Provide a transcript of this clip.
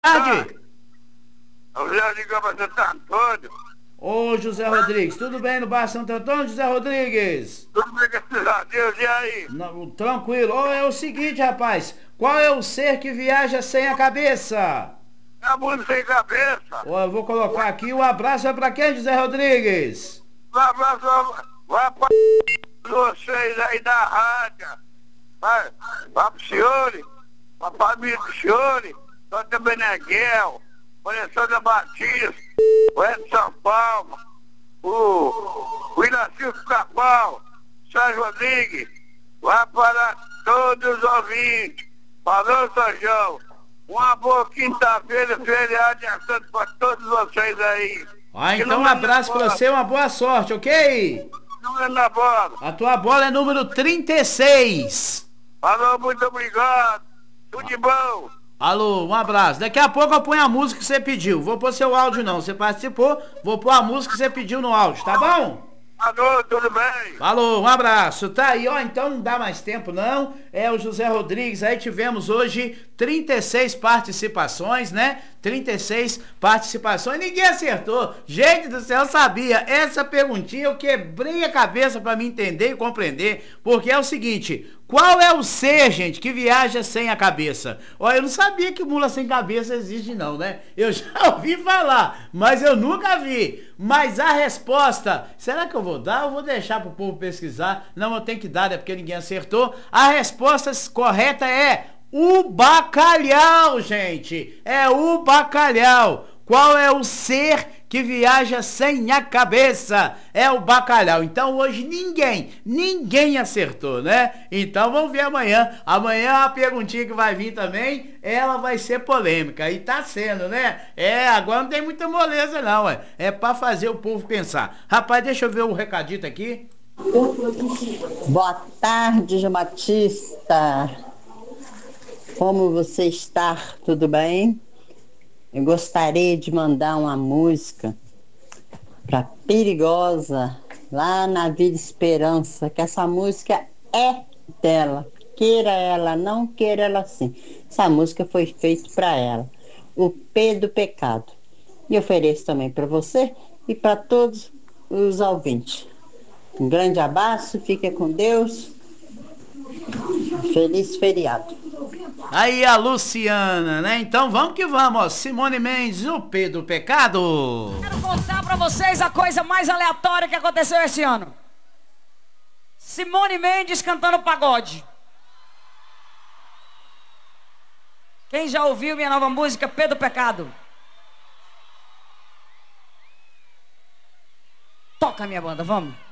Tarde. Eu já ligo para Santo Antônio. Ô José Rodrigues, tudo bem no Bar Santo Antônio, José Rodrigues? Tudo bem, graças a Deus, e aí? Não, tranquilo. Ô, é o seguinte, rapaz, qual é o ser que viaja sem a cabeça? Tá muito sem cabeça. Ó, eu vou colocar aqui, o abraço é pra quem, José Rodrigues? Um abraço, vai para vocês aí da rádio. Vai pro senhor, pra família do senhor, Santa Beneguel, Alessandra Batista, o Edson São Paulo, o Inacildo Capal, Sérgio Rodrigues, vai para todos os ouvintes. Falou, São João. Uma boa quinta-feira, feriado de assunto para todos vocês aí. Ah, então um abraço pra você, uma boa sorte, ok? Não é na bola. A tua bola é número 36. Falou, muito obrigado. Tudo de bom. Alô, um abraço. Daqui a pouco eu ponho a música que você pediu. Vou pôr seu áudio não, você participou, vou pôr a música que você pediu no áudio, tá bom? Alô, tudo bem? Falou, um abraço. Tá aí, ó, então não dá mais tempo não. É o José Rodrigues, aí tivemos hoje 36 participações, né? 36 participações, ninguém acertou. Gente do céu, eu sabia. Essa perguntinha eu quebrei a cabeça pra me entender e compreender, porque é o seguinte, qual é o ser, gente, que viaja sem a cabeça? Ó, eu não sabia que mula sem cabeça existe não, né? Eu já ouvi falar, mas eu nunca vi. Mas a resposta, será que eu vou dar ou vou deixar pro povo pesquisar? Não, eu tenho que dar, é porque ninguém acertou. A resposta correta é o bacalhau, gente. É o bacalhau. Qual é o ser que viaja sem a cabeça? É o bacalhau. Então hoje ninguém acertou, né? Então vamos ver amanhã. Amanhã a perguntinha que vai vir também, ela vai ser polêmica. E tá sendo, né? É, agora não tem muita moleza não, ué. É pra fazer o povo pensar. Rapaz, deixa eu ver o recadito aqui. Boa tarde, João Batista. Como você está? Tudo bem? Eu gostaria de mandar uma música para Perigosa, lá na Vida Esperança, que essa música é dela. Queira ela, não queira ela sim. Essa música foi feita para ela. O P do Pecado. E ofereço também para você e para todos os ouvintes. Um grande abraço, fique com Deus. Feliz feriado. Aí a Luciana, né? Então vamos que vamos, ó. Simone Mendes, o P do Pecado. Quero contar pra vocês a coisa mais aleatória que aconteceu esse ano. Simone Mendes cantando pagode. Quem já ouviu minha nova música, P do Pecado? Toca, minha banda, vamos.